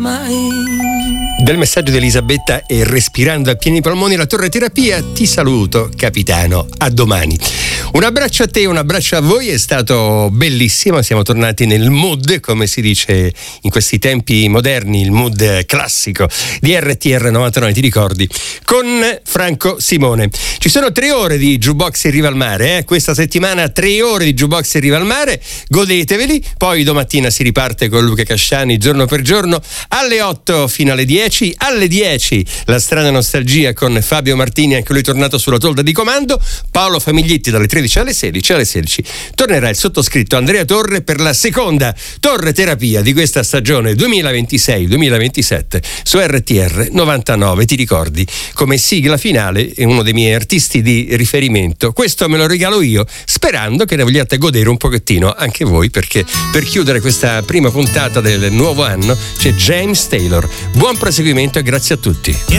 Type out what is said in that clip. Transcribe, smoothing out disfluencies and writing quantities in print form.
Del messaggio di Elisabetta e respirando a pieni polmoni la torre terapia, ti saluto capitano, a domani. Un abbraccio a te, un abbraccio a voi, è stato bellissimo, siamo tornati nel mood, come si dice in questi tempi moderni, il mood classico di RTR 99, ti ricordi? Con Franco Simone. Ci sono 3 ore di Jukebox in riva al mare, questa settimana 3 ore di Jukebox in riva al mare, godeteveli, poi domattina si riparte con Luca Casciani giorno per giorno, alle 8 fino alle 10. Alle 10 la strana nostalgia con Fabio Martini, anche lui tornato sulla tolda di comando. Paolo Famiglietti dalle 13 alle 16. Alle 16 tornerà il sottoscritto Andrea Torre per la seconda torre terapia di questa stagione 2026-2027 su RTR 99. Ti ricordi, come sigla finale è uno dei miei artisti di riferimento. Questo me lo regalo io, sperando che ne vogliate godere un pochettino anche voi, perché per chiudere questa prima puntata del nuovo anno c'è James Taylor. Buon proseguimento e grazie a tutti.